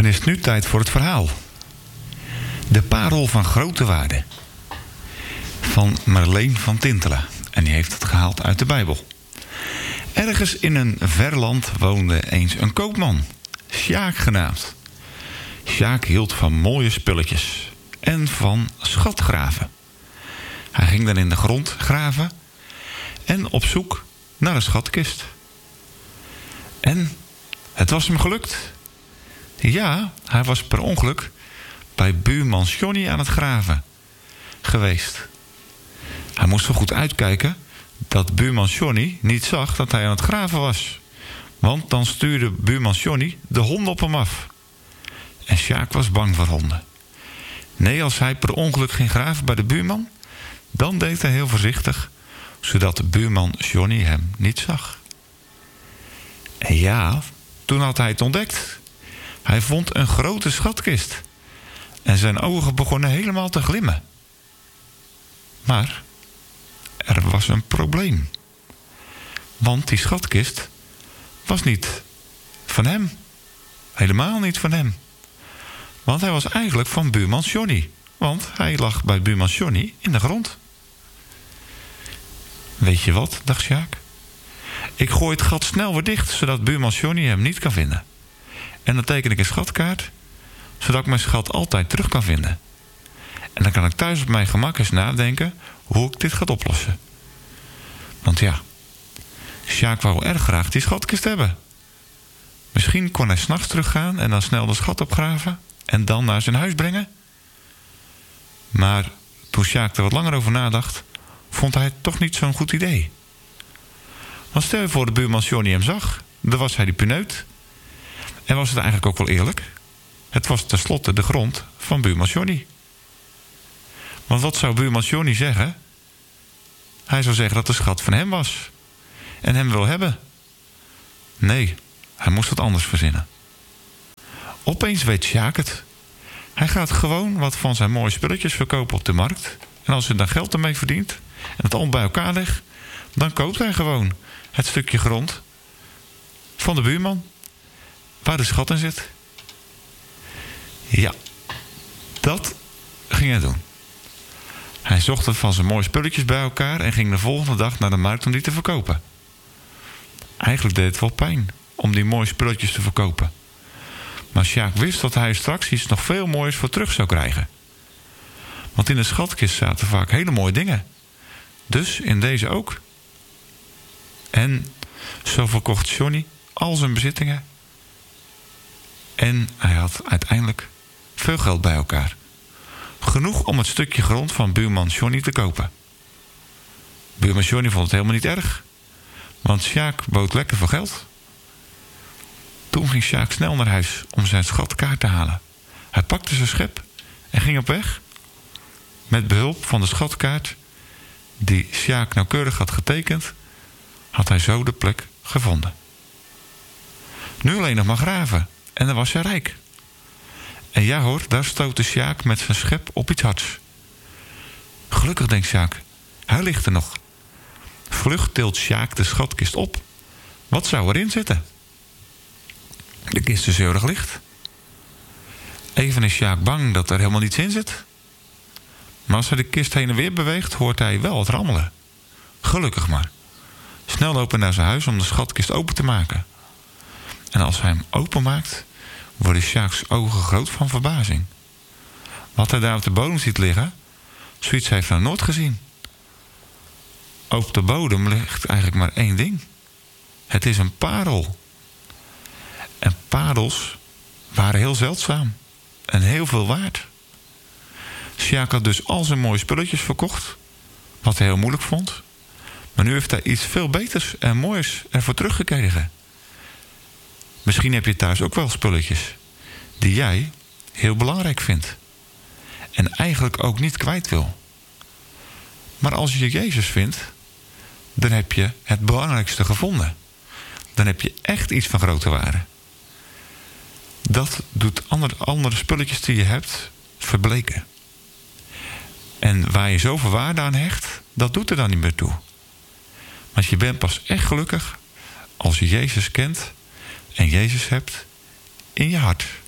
Dan is het nu tijd voor het verhaal. De parel van grote waarde. Van Marleen van Tintelen. En die heeft het gehaald uit de Bijbel. Ergens in een ver land woonde eens een koopman. Sjaak genaamd. Sjaak hield van mooie spulletjes. En van schatgraven. Hij ging dan in de grond graven. En op zoek naar een schatkist. En het was hem gelukt. Ja, hij was per ongeluk bij buurman Johnny aan het graven geweest. Hij moest zo goed uitkijken dat buurman Johnny niet zag dat hij aan het graven was. Want dan stuurde buurman Johnny de honden op hem af. En Sjaak was bang voor honden. Nee, als hij per ongeluk ging graven bij de buurman, dan deed hij heel voorzichtig, zodat de buurman Johnny hem niet zag. En ja, toen had hij het ontdekt. Hij vond een grote schatkist. En zijn ogen begonnen helemaal te glimmen. Maar er was een probleem. Want die schatkist was niet van hem. Helemaal niet van hem. Want hij was eigenlijk van buurman Johnny. Want hij lag bij buurman Johnny in de grond. Weet je wat, dacht Sjaak? Ik gooi het gat snel weer dicht, zodat buurman Johnny hem niet kan vinden. En dan teken ik een schatkaart, zodat ik mijn schat altijd terug kan vinden. En dan kan ik thuis op mijn gemak eens nadenken hoe ik dit ga oplossen. Want ja, Sjaak wou erg graag die schatkist hebben. Misschien kon hij 's nachts teruggaan en dan snel de schat opgraven en dan naar zijn huis brengen. Maar toen Sjaak er wat langer over nadacht, vond hij het toch niet zo'n goed idee. Want stel je voor de buurman Johnny hem zag, dan was hij die pineut. En was het eigenlijk ook wel eerlijk? Het was tenslotte de grond van buurman Johnny. Want wat zou buurman Johnny zeggen? Hij zou zeggen dat de schat van hem was. En hem wil hebben. Nee, hij moest wat anders verzinnen. Opeens weet Sjaak het. Hij gaat gewoon wat van zijn mooie spulletjes verkopen op de markt. En als hij dan geld ermee verdient en het allemaal bij elkaar legt, dan koopt hij gewoon het stukje grond van de buurman waar de schat in zit. Ja, dat ging hij doen. Hij zocht het van zijn mooie spulletjes bij elkaar en ging de volgende dag naar de markt om die te verkopen. Eigenlijk deed het wel pijn om die mooie spulletjes te verkopen. Maar Sjaak wist dat hij straks iets nog veel moois voor terug zou krijgen. Want in de schatkist zaten vaak hele mooie dingen. Dus in deze ook. En zo verkocht Johnny al zijn bezittingen. En hij had uiteindelijk veel geld bij elkaar. Genoeg om het stukje grond van buurman Johnny te kopen. Buurman Johnny vond het helemaal niet erg. Want Sjaak bood lekker veel geld. Toen ging Sjaak snel naar huis om zijn schatkaart te halen. Hij pakte zijn schep en ging op weg. Met behulp van de schatkaart die Sjaak nauwkeurig had getekend, had hij zo de plek gevonden. Nu alleen nog maar graven en dan was hij rijk. En ja hoor, daar stootte Sjaak met zijn schep op iets hards. Gelukkig, denkt Sjaak, hij ligt er nog. Vlug tilt Sjaak de schatkist op. Wat zou erin zitten? De kist is heel erg licht. Even is Sjaak bang dat er helemaal niets in zit. Maar als hij de kist heen en weer beweegt, hoort hij wel wat rammelen. Gelukkig maar. Snel lopen naar zijn huis om de schatkist open te maken. En als hij hem openmaakt, worden Sjaaks ogen groot van verbazing. Wat hij daar op de bodem ziet liggen, zoiets heeft hij nog nooit gezien. Op de bodem ligt eigenlijk maar één ding. Het is een parel. En parels waren heel zeldzaam en heel veel waard. Sjaak had dus al zijn mooie spulletjes verkocht, wat hij heel moeilijk vond. Maar nu heeft hij iets veel beters en moois ervoor teruggekregen. Misschien heb je thuis ook wel spulletjes die jij heel belangrijk vindt. En eigenlijk ook niet kwijt wil. Maar als je Jezus vindt, dan heb je het belangrijkste gevonden. Dan heb je echt iets van grote waarde. Dat doet andere spulletjes die je hebt verbleken. En waar je zoveel waarde aan hecht, dat doet er dan niet meer toe. Want je bent pas echt gelukkig als je Jezus kent en Jezus hebt in je hart.